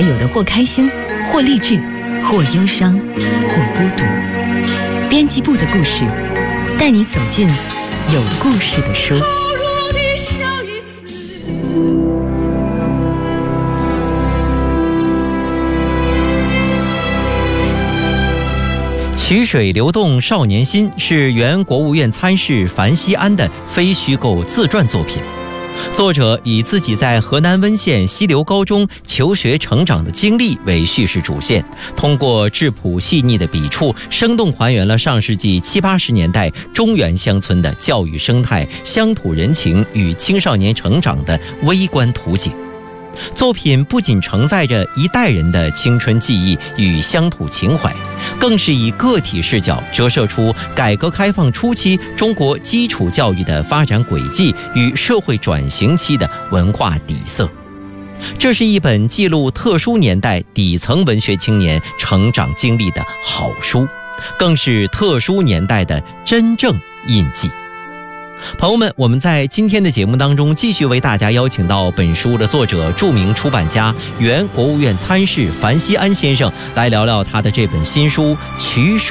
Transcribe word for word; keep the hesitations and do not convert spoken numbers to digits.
还有的或开心，或励志，或忧伤，或孤独。编辑部的故事，带你走进有故事的书。 曲水流动少年心是原国务院参事樊锡安的非虚构自传作品。作者以自己在河南温县西流高中求学成长的经历为叙事主线，通过质朴细腻的笔触，生动还原了上世纪七八十年代中原乡村的教育生态、乡土人情与青少年成长的微观图景。作品不仅承载着一代人的青春记忆与乡土情怀，更是以个体视角折射出改革开放初期中国基础教育的发展轨迹与社会转型期的文化底色。这是一本记录特殊年代底层文学青年成长经历的好书，更是特殊年代的真正印记。朋友们，我们在今天的节目当中继续为大家邀请到本书的作者、著名出版家、原国务院参事樊锡安先生来聊聊他的这本新书《曲水